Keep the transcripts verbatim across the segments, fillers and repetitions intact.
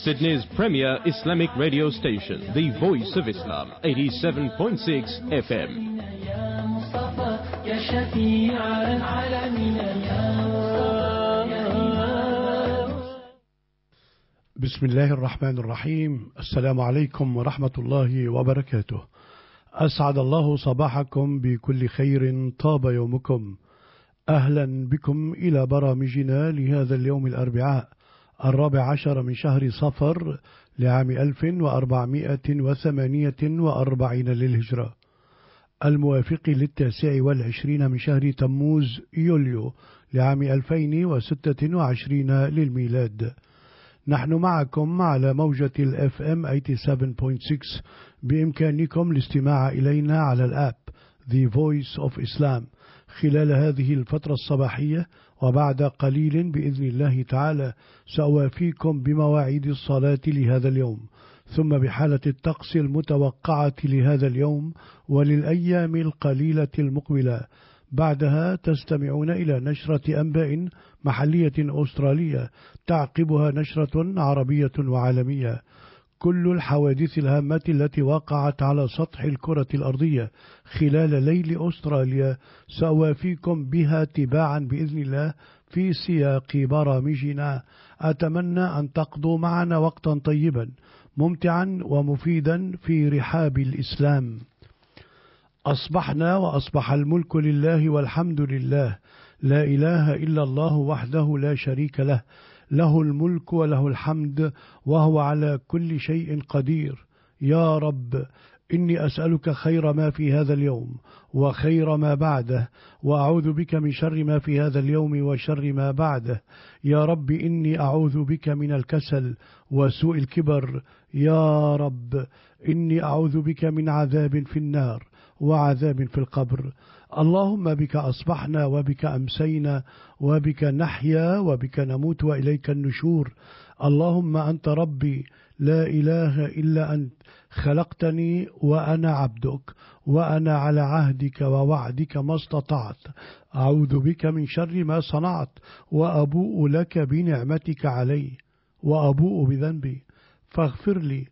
Sydney's premier Islamic radio station, the Voice of Islam, eighty-seven point six F M. بسم الله الرحمن الرحيم. السلام عليكم ورحمة الله وبركاته. أسعد الله صباحكم بكل خير، طاب يومكم. أهلا بكم إلى برامجنا لهذا اليوم الأربعاء الرابع عشر من شهر صفر لعام ألف وأربعمائة وثمانية وأربعين للهجرة، الموافق للتاسع والعشرين من شهر تموز يوليو لعام ألفين وستة وعشرين للميلاد. نحن معكم على موجة الاف ام ثمانية وثمانين فاصلة ستة. بإمكانكم الاستماع إلينا على الآب The Voice of Islam خلال هذه الفترة الصباحية، وبعد قليل بإذن الله تعالى سأوافيكم بمواعيد الصلاة لهذا اليوم، ثم بحالة الطقس المتوقعة لهذا اليوم وللأيام القليلة المقبلة. بعدها تستمعون إلى نشرة أنباء محلية أسترالية، تعقبها نشرة عربية وعالمية. كل الحوادث الهامة التي وقعت على سطح الكرة الأرضية خلال ليل أستراليا سأوافيكم بها تباعا بإذن الله في سياق برامجنا. أتمنى أن تقضوا معنا وقتا طيبا ممتعا ومفيدا في رحاب الإسلام. أصبحنا وأصبح الملك لله والحمد لله، لا إله إلا الله وحده لا شريك له، له الملك وله الحمد وهو على كل شيء قدير. يا رب، إني أسألك خير ما في هذا اليوم وخير ما بعده، وأعوذ بك من شر ما في هذا اليوم وشر ما بعده. يا رب، إني أعوذ بك من الكسل وسوء الكبر. يا رب، إني أعوذ بك من عذاب في النار وعذاب في القبر. اللهم بك أصبحنا وبك أمسينا وبك نحيا وبك نموت وإليك النشور. اللهم أنت ربي لا إله إلا أنت، خلقتني وأنا عبدك، وأنا على عهدك ووعدك ما استطعت. أعوذ بك من شر ما صنعت، وأبوء لك بنعمتك علي وأبوء بذنبي فاغفر لي،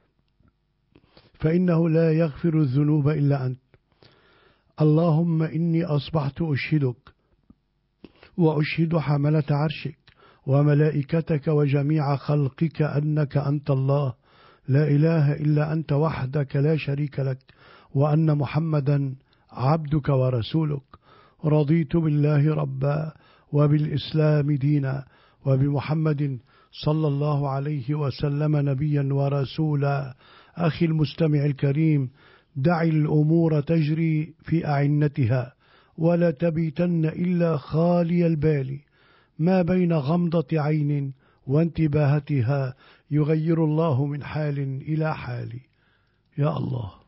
فإنه لا يغفر الذنوب إلا أنت. اللهم إني أصبحت أشهدك وأشهد حملة عرشك وملائكتك وجميع خلقك أنك أنت الله، لا إله إلا أنت وحدك لا شريك لك، وأن محمدا عبدك ورسولك. رضيت بالله ربا وبالإسلام دينا وبمحمد صلى الله عليه وسلم نبيا ورسولا. أخي المستمع الكريم، دع الأمور تجري في أعنتها ولا تبيتن إلا خالي البال. ما بين غمضة عين وانتباهتها يغير الله من حال إلى حال. يا الله.